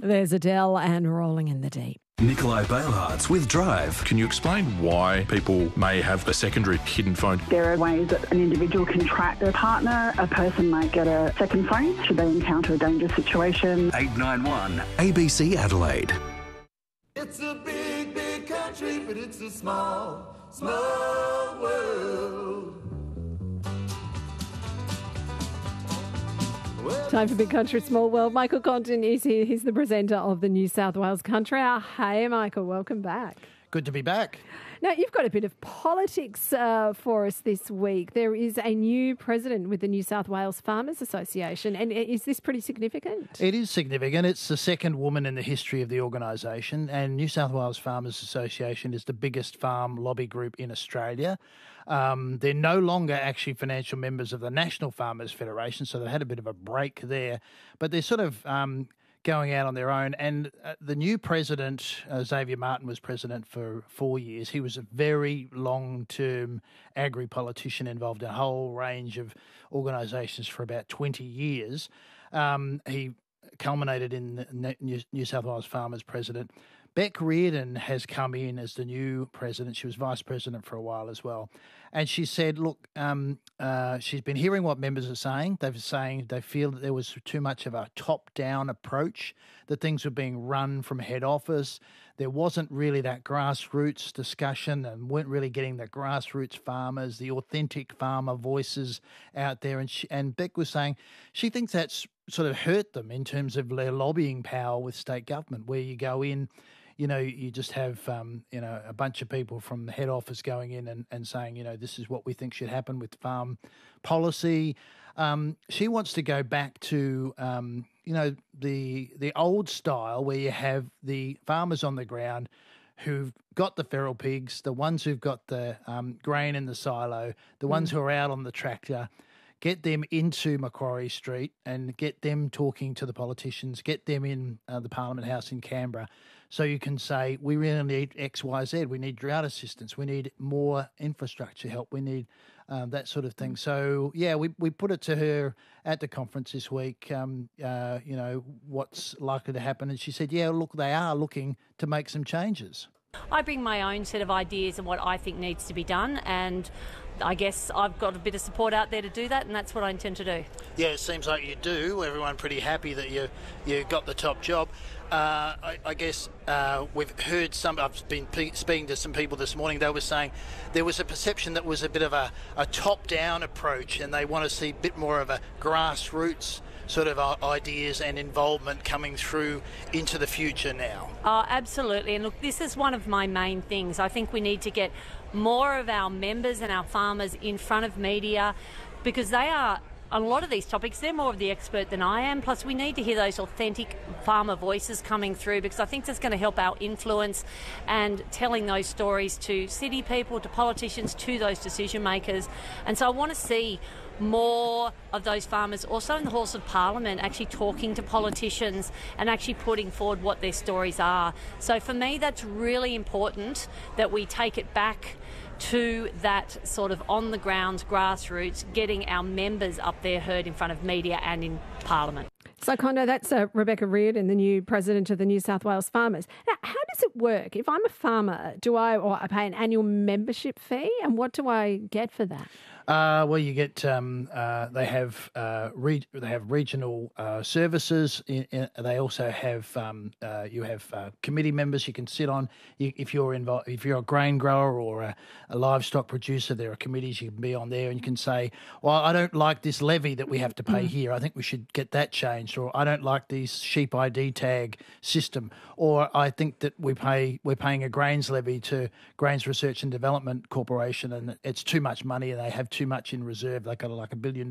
There's Adele and Rolling in the Deep. Nikolai Bailhartz with Drive. Can you explain why people may have a secondary hidden phone? There are ways that an individual can track their partner. A person might get a second phone should they encounter a dangerous situation. 891 ABC Adelaide. It's a big, big country, but it's a small, small world. Time for Big Country, Small World. Michael Compton is here. He's the presenter of the New South Wales Country Hour. Hey, Michael, welcome back. Good to be back. Now, you've got a bit of politics for us this week. There is a new president with the New South Wales Farmers Association, and is this pretty significant? It is significant. It's the second woman in the history of the organisation, and New South Wales Farmers Association is the biggest farm lobby group in Australia. They're no longer actually financial members of the National Farmers Federation, so they had a bit of a break there, but they're sort of going out on their own. And the new president, Xavier Martin, was president for 4 years. He was a very long-term agri-politician involved in a whole range of organisations for about 20 years. He culminated in the New South Wales Farmers president. Beck Reardon has come in as the new president. She was vice president for a while as well. And she said, look, she's been hearing what members are saying. They're saying they feel that there was too much of a top-down approach, that things were being run from head office. There wasn't really that grassroots discussion and weren't really getting the grassroots farmers, the authentic farmer voices out there. And Beck was saying she thinks that's sort of hurt them in terms of their lobbying power with state government, where you go in, you just have, a bunch of people from the head office going in and saying, this is what we think should happen with farm policy. She wants to go back to, the old style where you have the farmers on the ground who've got the feral pigs, the ones who've got the grain in the silo, the ones who are out on the tractor. Get them into Macquarie Street and get them talking to the politicians, get them in the Parliament House in Canberra, so you can say, we really need X, Y, Z. We need drought assistance. We need more infrastructure help. We need that sort of thing. So, yeah, we put it to her at the conference this week, what's likely to happen. And she said, yeah, look, they are looking to make some changes. I bring my own set of ideas and what I think needs to be done, and I guess I've got a bit of support out there to do that, and that's what I intend to do. Yeah, it seems like you do. Everyone pretty happy that you got the top job. I guess we've heard I've been speaking to some people this morning. They were saying there was a perception that was a bit of a top-down approach, and they want to see a bit more of a grassroots sort of ideas and involvement coming through into the future now. Oh, absolutely. And look, this is one of my main things. I think we need to get more of our members and our farmers in front of media, because they are, on a lot of these topics, they're more of the expert than I am. Plus, we need to hear those authentic farmer voices coming through, because I think that's going to help our influence and telling those stories to city people, to politicians, to those decision makers. And so I want to see more of those farmers also in the halls of Parliament actually talking to politicians and actually putting forward what their stories are. So for me, that's really important, that we take it back to that sort of on-the-ground grassroots, getting our members up there heard in front of media and in Parliament. So, Condo, that's Rebecca Reardon, the new president of the New South Wales Farmers. Now, how does it work? If I'm a farmer, I pay an annual membership fee, and what do I get for that? Well, you get they have regional services. They also have you have committee members you can sit on. If you're involved, if you're a grain grower or a livestock producer, there are committees you can be on there, and you can say, "Well, I don't like this levy that we have to pay here. I think we should get that changed." Or, "I don't like this sheep ID tag system." Or, "I think that we're paying a grains levy to Grains Research and Development Corporation, and it's too much money, and they have too much in reserve. They've got like $1 billion